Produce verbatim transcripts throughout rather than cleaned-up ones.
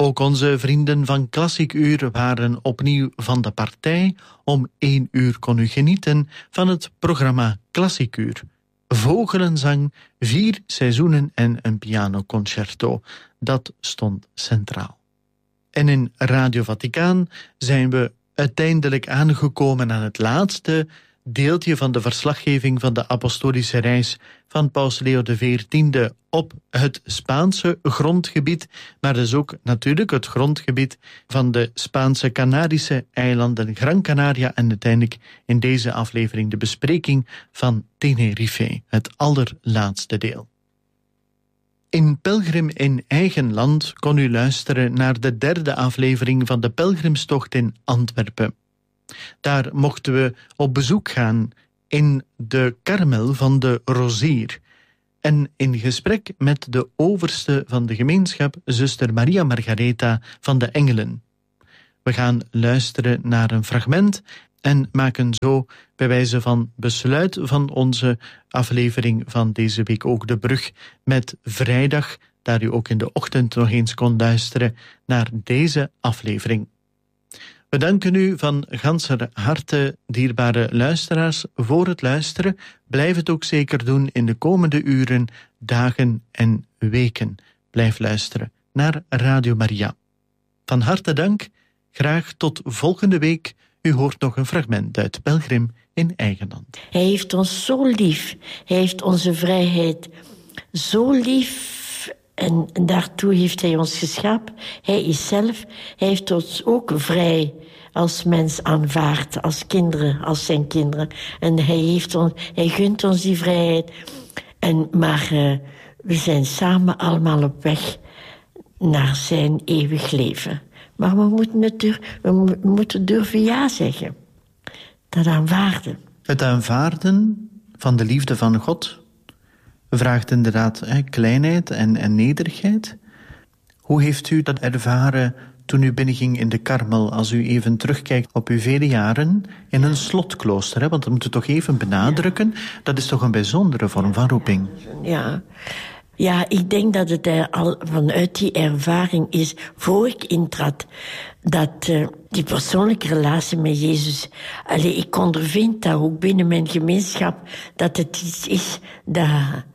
Ook onze vrienden van Klassiek Uur waren opnieuw van de partij. Om één uur kon u genieten van het programma Klassiek Uur. Vogelenzang, vier seizoenen en een pianoconcerto. Dat stond centraal. En in Radio Vaticaan zijn we uiteindelijk aangekomen aan het laatste deeltje van de verslaggeving van de apostolische reis van Paus Leo de veertiende op het Spaanse grondgebied, maar dus ook natuurlijk het grondgebied van de Spaanse Canarische eilanden Gran Canaria en uiteindelijk in deze aflevering de bespreking van Tenerife, het allerlaatste deel. In Pelgrim in eigen land kon u luisteren naar de derde aflevering van de pelgrimstocht in Antwerpen. Daar mochten we op bezoek gaan in de Karmel van de Rozier en in gesprek met de overste van de gemeenschap, zuster Maria Margaretha van de Engelen. We gaan luisteren naar een fragment en maken zo bij wijze van besluit van onze aflevering van deze week ook de brug met vrijdag, daar u ook in de ochtend nog eens kon luisteren naar deze aflevering. We danken u van ganser harte, dierbare luisteraars, voor het luisteren. Blijf het ook zeker doen in de komende uren, dagen en weken. Blijf luisteren naar Radio Maria. Van harte dank, graag tot volgende week. U hoort nog een fragment uit Pelgrim in eigen land. Hij heeft ons zo lief. Hij heeft onze vrijheid zo lief. En daartoe heeft hij ons geschapen. Hij is zelf. Hij heeft ons ook vrij als mens aanvaard. Als kinderen, als zijn kinderen. En hij, heeft ons, hij gunt ons die vrijheid. En, maar uh, we zijn samen allemaal op weg naar zijn eeuwig leven. Maar we moeten, het dur- we moeten durven ja zeggen. Dat aanvaarden. Het aanvaarden van de liefde van God vraagt inderdaad hè, kleinheid en, en nederigheid. Hoe heeft u dat ervaren toen u binnenging in de Karmel, als u even terugkijkt op uw vele jaren in een slotklooster? Hè? Want dat moet u toch even benadrukken. Dat is toch een bijzondere vorm van roeping? Ja. Ja, ik denk dat het er al vanuit die ervaring is, voor ik intrad, dat uh, die persoonlijke relatie met Jezus, allee, ik ondervind dat ook binnen mijn gemeenschap, dat het iets is dat,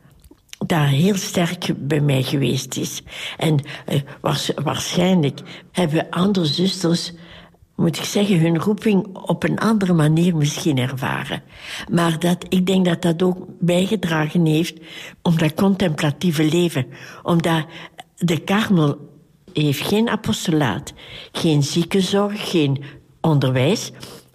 dat heel sterk bij mij geweest is. En uh, waars, waarschijnlijk hebben andere zusters, moet ik zeggen, hun roeping op een andere manier misschien ervaren. Maar dat, ik denk dat dat ook bijgedragen heeft om dat contemplatieve leven. Omdat de Karmel heeft geen apostolaat, geen ziekenzorg, geen onderwijs.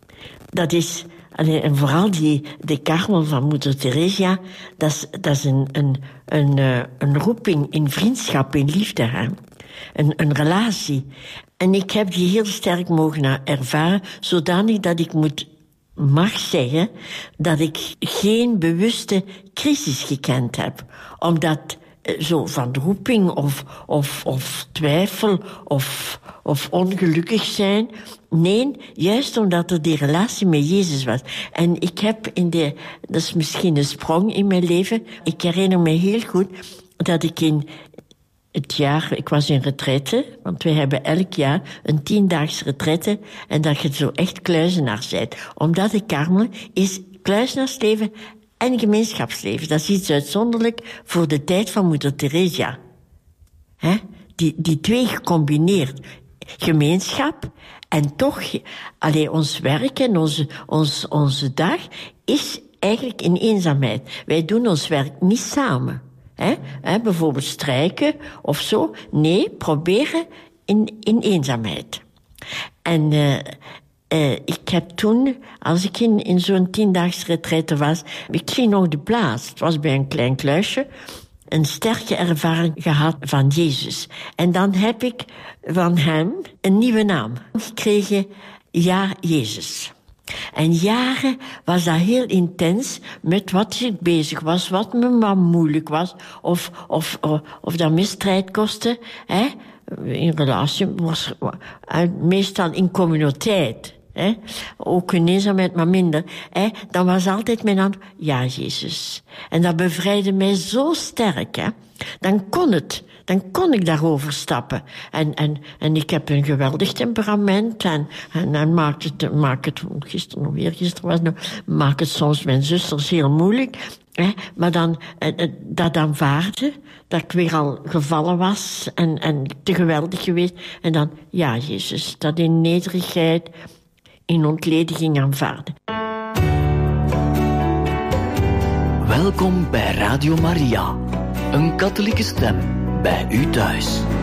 Dat is, en vooral die, de Karmel van moeder Theresia, dat is, dat is een, een, een, een roeping in vriendschap, in liefde. Hè? Een, een relatie. En ik heb die heel sterk mogen ervaren, zodanig dat ik moet, mag zeggen dat ik geen bewuste crisis gekend heb. Omdat zo van roeping of, of, of twijfel of, of ongelukkig zijn. Nee, juist omdat er die relatie met Jezus was. En ik heb in de, dat is misschien een sprong in mijn leven, ik herinner me heel goed dat ik in het jaar, ik was in retraite, want wij hebben elk jaar een tiendaags retraite en dat je zo echt kluizenaar bent. Omdat de Karmel is kluizenaarsleven en gemeenschapsleven. Dat is iets uitzonderlijk voor de tijd van moeder Theresia. He? Die, die twee gecombineerd. Gemeenschap en toch, allee, ons werk en onze, ons, onze dag is eigenlijk in eenzaamheid. Wij doen ons werk niet samen. He? He, bijvoorbeeld strijken of zo. Nee, proberen in, in eenzaamheid. En uh, uh, ik heb toen, als ik in, in zo'n tiendaags retraite was, ik zie nog de plaats. Het was bij een klein kluisje. Een sterke ervaring gehad van Jezus. En dan heb ik van hem een nieuwe naam gekregen. Ja, Jezus. En jaren was dat heel intens met wat ik bezig was, wat me maar moeilijk was, of, of, of, of dat me strijd kostte. Hè? In relatie, was, meestal in communiteit. Hè? Ook in eenzaamheid, maar minder. Hè? Dan was altijd mijn antwoord, ja, Jezus. En dat bevrijdde mij zo sterk. Hè? Dan kon het. dan kon ik daarover stappen. En, en, en ik heb een geweldig temperament. En, en, en maak het, maak het, gisteren nog weer, gisteren was het nog, maak het soms mijn zusters heel moeilijk. Hè? Maar dan, eh, dat aanvaarden, dat ik weer al gevallen was en, en te geweldig geweest. En dan, ja, Jezus, dat in nederigheid, in ontlediging aanvaarden. Welkom bij Radio Maria, een katholieke stem bij u thuis.